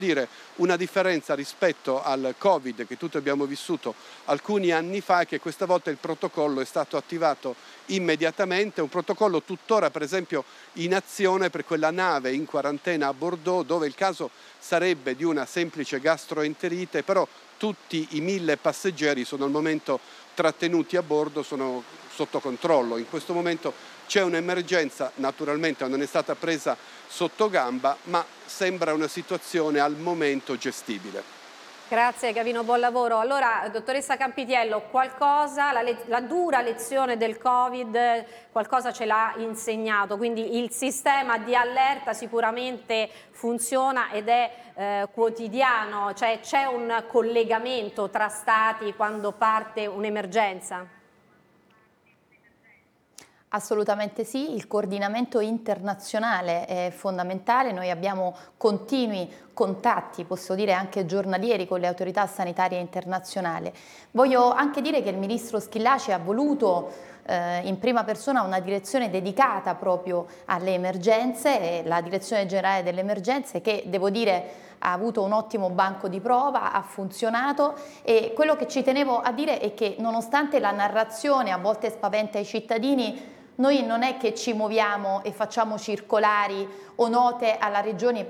dire una differenza rispetto al Covid che tutti abbiamo vissuto alcuni anni fa è che questa volta il protocollo è stato attivato immediatamente, un protocollo tuttora per esempio in azione per quella nave in quarantena a Bordeaux, dove il caso sarebbe di una semplice gastroenterite, però tutti i 1000 passeggeri sono al momento trattenuti a bordo, sono sotto controllo. In questo momento c'è un'emergenza, naturalmente non è stata presa sotto gamba, ma sembra una situazione al momento gestibile. Grazie Gavino, buon lavoro. Allora, dottoressa Campitiello, qualcosa, la dura lezione del Covid, qualcosa ce l'ha insegnato, quindi il sistema di allerta sicuramente funziona ed è quotidiano, cioè c'è un collegamento tra stati quando parte un'emergenza? Assolutamente sì, il coordinamento internazionale è fondamentale, noi abbiamo continui contatti, posso dire anche giornalieri, con le autorità sanitarie internazionali. Voglio anche dire che il ministro Schillaci ha voluto in prima persona una direzione dedicata proprio alle emergenze, la direzione generale delle emergenze che devo dire ha avuto un ottimo banco di prova, ha funzionato e quello che ci tenevo a dire è che nonostante la narrazione a volte spaventa i cittadini, noi non è che ci muoviamo e facciamo circolari o note alle regioni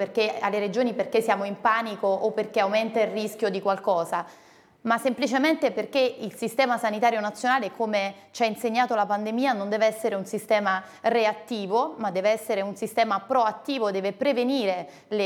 perché siamo in panico o perché aumenta il rischio di qualcosa, ma semplicemente perché il sistema sanitario nazionale, come ci ha insegnato la pandemia, non deve essere un sistema reattivo, ma deve essere un sistema proattivo, deve prevenire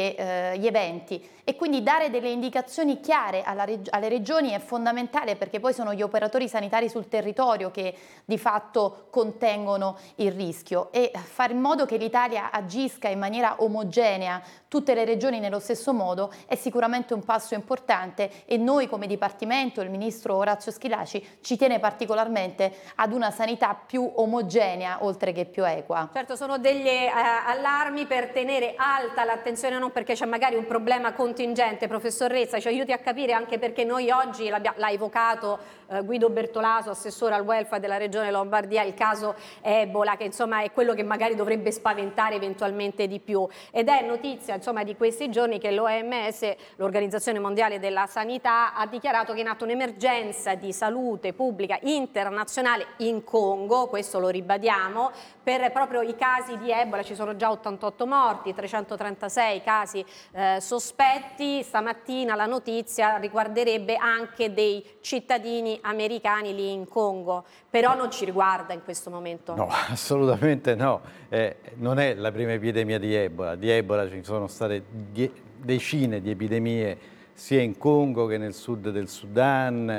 gli eventi e quindi dare delle indicazioni chiare alle regioni è fondamentale perché poi sono gli operatori sanitari sul territorio che di fatto contengono il rischio e fare in modo che l'Italia agisca in maniera omogenea, tutte le regioni nello stesso modo, è sicuramente un passo importante e noi come Dipartimento, il Ministro Orazio Schillaci, ci tiene particolarmente ad una sanità più omogenea oltre che più equa. Certo, sono degli allarmi per tenere alta l'attenzione, non perché c'è magari un problema contingente, professor Rezza, ci aiuti a capire anche perché noi oggi, l'ha evocato Guido Bertolaso, assessore al welfare della Regione Lombardia, il caso Ebola, che insomma è quello che magari dovrebbe spaventare eventualmente di più. Ed è notizia insomma di questi giorni che l'OMS, l'Organizzazione Mondiale della Sanità, ha dichiarato che è in atto un'emergenza di salute pubblica internazionale in Congo, questo lo ribadiamo, per proprio i casi di Ebola. Ci sono già 88 morti, 336 casi sospetti. Stamattina la notizia riguarderebbe anche dei cittadini americani lì in Congo, però non ci riguarda in questo momento. No, assolutamente no. Non è la prima epidemia di Ebola ci sono state decine di epidemie sia in Congo che nel sud del Sudan,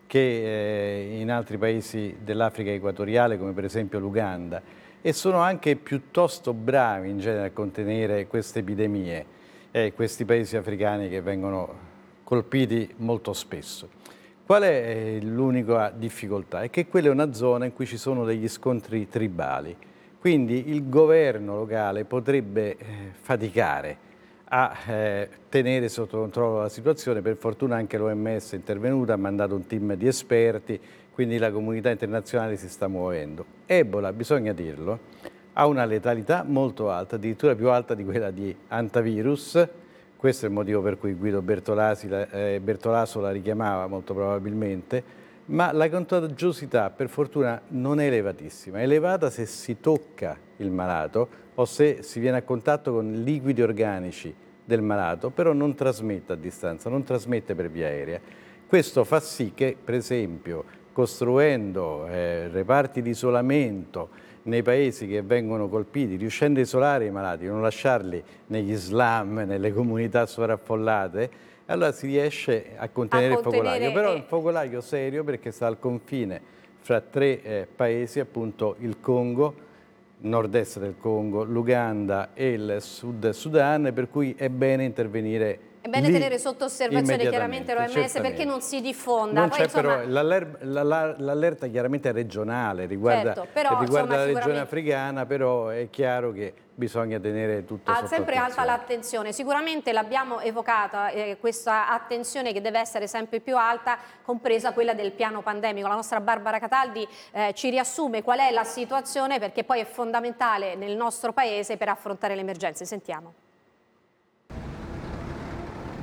che in altri paesi dell'Africa equatoriale come per esempio l'Uganda, e sono anche piuttosto bravi in genere a contenere queste epidemie, questi paesi africani che vengono colpiti molto spesso. Qual è l'unica difficoltà? È che quella è una zona in cui ci sono degli scontri tribali, quindi il governo locale potrebbe faticare a tenere sotto controllo la situazione. Per fortuna anche l'OMS è intervenuta, ha mandato un team di esperti, quindi la comunità internazionale si sta muovendo. Ebola, bisogna dirlo, ha una letalità molto alta, addirittura più alta di quella di antivirus. Questo è il motivo per cui Guido Bertolaso la richiamava molto probabilmente, ma la contagiosità per fortuna non è elevatissima, è elevata se si tocca il malato o se si viene a contatto con liquidi organici del malato, però non trasmette a distanza, non trasmette per via aerea. Questo fa sì che, per esempio, costruendo reparti di isolamento nei paesi che vengono colpiti, riuscendo a isolare i malati, non lasciarli negli slam, nelle comunità sovraffollate, allora si riesce a contenere il focolaio. Però è un focolaio serio perché sta al confine fra tre paesi, appunto il Congo, nord-est del Congo, l'Uganda e il Sud Sudan, per cui è bene intervenire. È bene tenere sotto osservazione chiaramente l'OMS perché non si diffonda. Non c'è però l'allerta chiaramente è regionale, riguarda, certo, però, riguarda la regione africana, però è chiaro che bisogna tenere tutto sotto sempre attenzione. alta l'attenzione. Sicuramente l'abbiamo evocata questa attenzione che deve essere sempre più alta, compresa quella del piano pandemico. La nostra Barbara Cataldi ci riassume qual è la situazione, perché poi è fondamentale nel nostro paese per affrontare le emergenze. Sentiamo.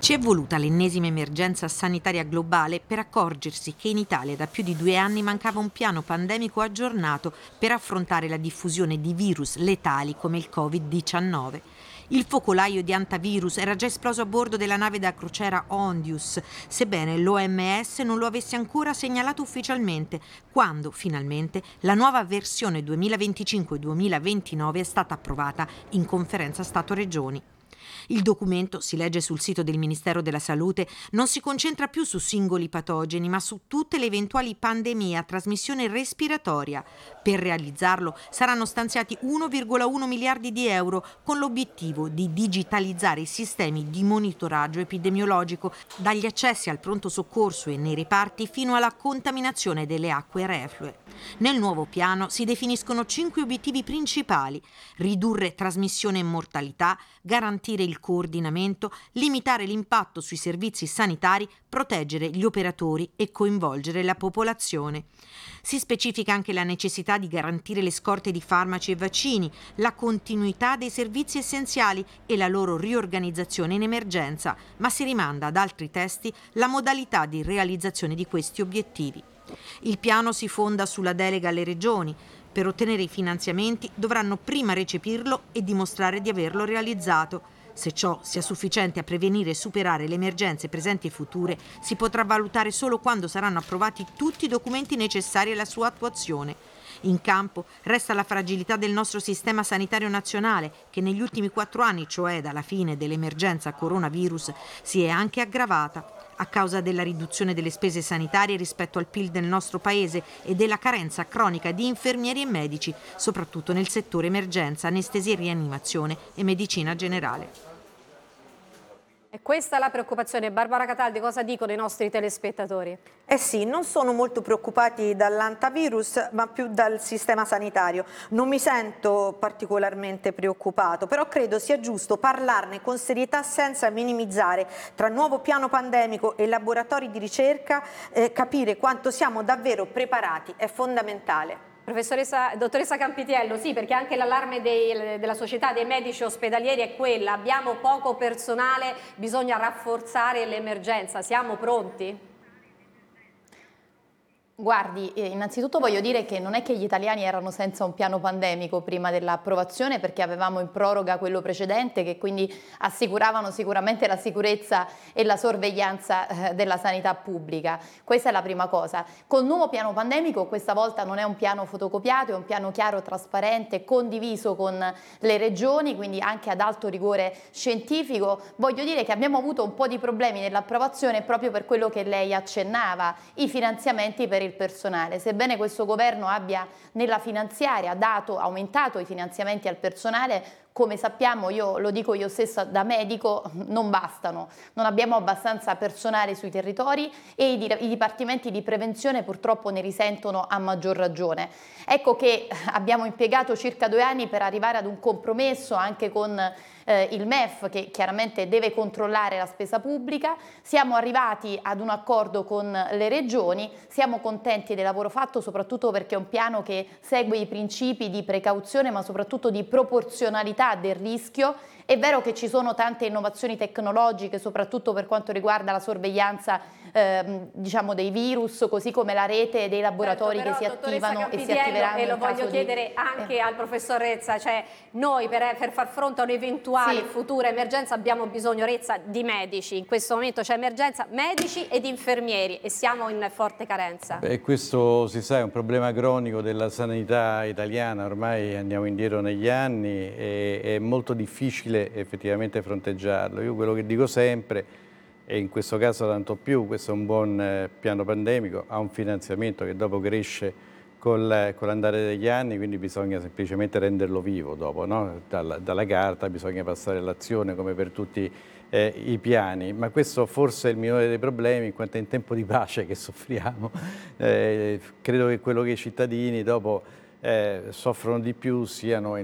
Ci è voluta l'ennesima emergenza sanitaria globale per accorgersi che in Italia da più di 2 anni mancava un piano pandemico aggiornato per affrontare la diffusione di virus letali come il Covid-19. Il focolaio di antivirus era già esploso a bordo della nave da crociera Ondius, sebbene l'OMS non lo avesse ancora segnalato ufficialmente, quando finalmente la nuova versione 2025-2029 è stata approvata in conferenza Stato-Regioni. Il documento, si legge sul sito del Ministero della Salute, non si concentra più su singoli patogeni, ma su tutte le eventuali pandemie a trasmissione respiratoria. Per realizzarlo saranno stanziati 1,1 miliardi di euro con l'obiettivo di digitalizzare i sistemi di monitoraggio epidemiologico, dagli accessi al pronto soccorso e nei reparti fino alla contaminazione delle acque reflue. Nel nuovo piano si definiscono 5 obiettivi principali: ridurre trasmissione e mortalità, garantire il coordinamento, limitare l'impatto sui servizi sanitari, proteggere gli operatori e coinvolgere la popolazione. Si specifica anche la necessità di garantire le scorte di farmaci e vaccini, la continuità dei servizi essenziali e la loro riorganizzazione in emergenza, ma si rimanda ad altri testi la modalità di realizzazione di questi obiettivi. Il piano si fonda sulla delega alle regioni. Per ottenere i finanziamenti dovranno prima recepirlo e dimostrare di averlo realizzato. Se ciò sia sufficiente a prevenire e superare le emergenze presenti e future, si potrà valutare solo quando saranno approvati tutti i documenti necessari alla sua attuazione. In campo resta la fragilità del nostro sistema sanitario nazionale, che negli ultimi 4 anni, cioè dalla fine dell'emergenza coronavirus, si è anche aggravata a causa della riduzione delle spese sanitarie rispetto al PIL del nostro paese e della carenza cronica di infermieri e medici, soprattutto nel settore emergenza, anestesia e rianimazione e medicina generale. E questa è la preoccupazione. Barbara Cataldi, cosa dicono i nostri telespettatori? Eh sì, non sono molto preoccupati dall'antivirus, ma più dal sistema sanitario. Non mi sento particolarmente preoccupato, però credo sia giusto parlarne con serietà senza minimizzare. Tra nuovo piano pandemico e laboratori di capire quanto siamo davvero preparati è fondamentale. Dottoressa Campitiello, sì, perché anche l'allarme della società dei medici ospedalieri è quella: abbiamo poco personale, bisogna rafforzare l'emergenza, siamo pronti? Guardi, innanzitutto voglio dire che non è che gli italiani erano senza un piano pandemico prima dell'approvazione, perché avevamo in proroga quello precedente, che quindi assicuravano sicuramente la sicurezza e la sorveglianza della sanità pubblica. Questa è la prima cosa. Col nuovo piano pandemico questa volta non è un piano fotocopiato, è un piano chiaro, trasparente, condiviso con le regioni, quindi anche ad alto rigore scientifico. Voglio dire che abbiamo avuto un po' di problemi nell'approvazione proprio per quello che lei accennava, i finanziamenti per il personale. Sebbene questo governo abbia nella finanziaria aumentato i finanziamenti al personale, come sappiamo, lo dico io stessa da medico, non bastano. Non abbiamo abbastanza personale sui territori e i dipartimenti di prevenzione purtroppo ne risentono a maggior ragione. Ecco che abbiamo impiegato circa 2 anni per arrivare ad un compromesso anche con il MEF, che chiaramente deve controllare la spesa pubblica. Siamo arrivati ad un accordo con le regioni, siamo contenti del lavoro fatto, soprattutto perché è un piano che segue i principi di precauzione ma soprattutto di proporzionalità del rischio. È vero che ci sono tante innovazioni tecnologiche, soprattutto per quanto riguarda la sorveglianza diciamo dei virus, così come la rete dei laboratori, certo, che si attivano e si attiveranno. E lo voglio chiedere anche al professor Rezza, cioè noi per far fronte a un'eventuale futura emergenza abbiamo bisogno, Rezza, di medici. In questo momento c'è emergenza, medici ed infermieri, e siamo in forte carenza. Questo si sa è un problema cronico della sanità italiana, ormai andiamo indietro negli anni e è molto difficile effettivamente fronteggiarlo. Io quello che dico sempre, e in questo caso tanto più, questo è un buon piano pandemico, ha un finanziamento che dopo cresce con l'andare degli anni, quindi bisogna semplicemente renderlo vivo dopo, no? Dalla carta bisogna passare all'azione come per tutti i piani, ma questo forse è il minore dei problemi, in quanto è in tempo di pace che soffriamo. Credo che quello che i cittadini dopo soffrono di più siano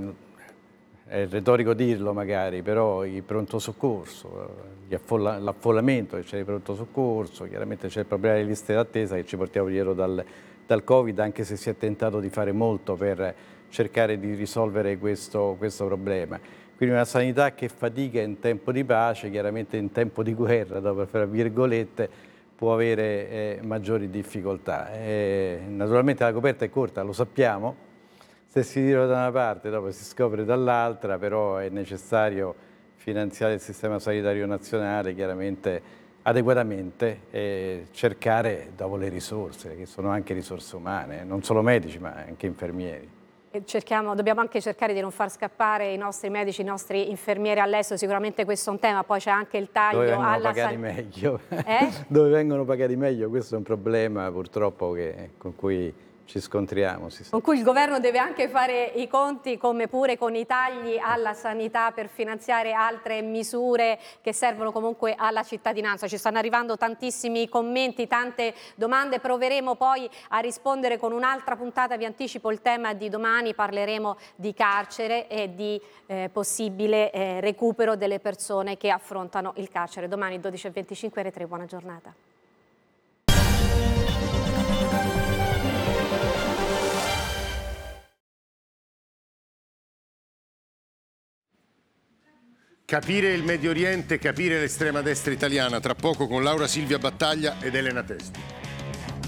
è retorico dirlo magari, però il pronto soccorso, l'affollamento che c'è di pronto soccorso, chiaramente c'è il problema delle liste d'attesa che ci portiamo dietro dal Covid, anche se si è tentato di fare molto per cercare di risolvere questo problema. Quindi una sanità che fatica in tempo di pace, chiaramente in tempo di guerra, dopo fra virgolette, può avere maggiori difficoltà. Naturalmente la coperta è corta, lo sappiamo, se si tira da una parte dopo si scopre dall'altra, però è necessario finanziare il sistema sanitario nazionale chiaramente adeguatamente e cercare dopo le risorse, che sono anche risorse umane, non solo medici ma anche infermieri. Dobbiamo anche cercare di non far scappare i nostri medici, i nostri infermieri all'estero, sicuramente questo è un tema, poi c'è anche il taglio dove vengono alla pagati meglio. Dove vengono pagati meglio, questo è un problema purtroppo con cui ci scontriamo. Con cui il governo deve anche fare i conti, come pure con i tagli alla sanità per finanziare altre misure che servono comunque alla cittadinanza. Ci stanno arrivando tantissimi commenti, tante domande, proveremo poi a rispondere con un'altra puntata. Vi anticipo il tema di domani, parleremo di carcere e di possibile recupero delle persone che affrontano il carcere. Domani 12:25 Rai 3, buona giornata. Capire il Medio Oriente, capire l'estrema destra italiana, tra poco con Laura Silvia Battaglia ed Elena Testi.